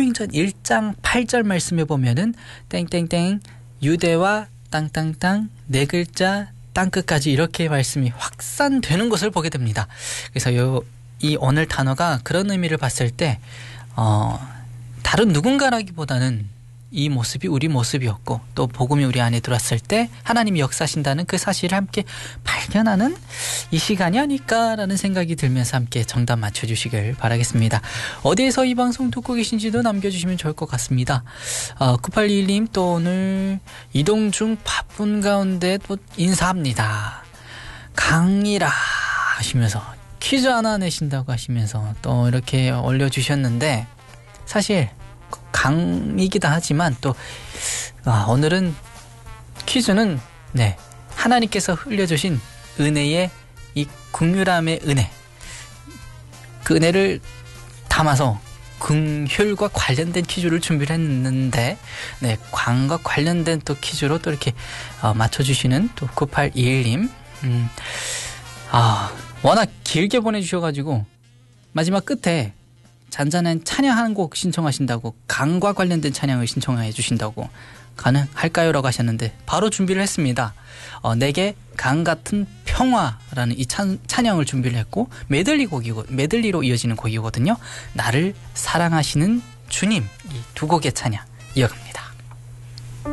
사도행전 1장 8절 말씀에 보면은 땡땡땡 유대와 땅땅땅 네 글자 땅끝까지 이렇게 말씀이 확산되는 것을 보게 됩니다. 그래서 이 오늘 단어가 그런 의미를 봤을 때 다른 누군가라기보다는 이 모습이 우리 모습이었고 또 복음이 우리 안에 들어왔을 때 하나님이 역사하신다는 그 사실을 함께 발견하는 이 시간이 아닐까라는 생각이 들면서 함께 정답 맞춰주시길 바라겠습니다. 어디에서 이 방송 듣고 계신지도 남겨주시면 좋을 것 같습니다. 9821님 또 오늘 이동 중 바쁜 가운데 또 인사합니다. 강이라 하시면서 퀴즈 하나 내신다고 하시면서 또 이렇게 올려주셨는데 사실 강이기도 하지만 또 오늘은 퀴즈는 하나님께서 흘려주신 은혜의 이 긍휼함의 은혜 그 은혜를 담아서 긍휼과 관련된 퀴즈를 준비를 했는데 광과 관련된 또 퀴즈로 또 이렇게 맞춰주시는 또 9821님 워낙 길게 보내주셔가지고 마지막 끝에 잔잔한 찬양 한 곡 신청하신다고 강과 관련된 찬양을 신청해 주신다고 가능할까요? 라고 하셨는데 바로 준비를 했습니다. 내게 강 같은 평화라는 이 찬양을 준비를 했고 메들리로 이어지는 곡이거든요. 나를 사랑하시는 주님 이 두 곡의 찬양 이어갑니다.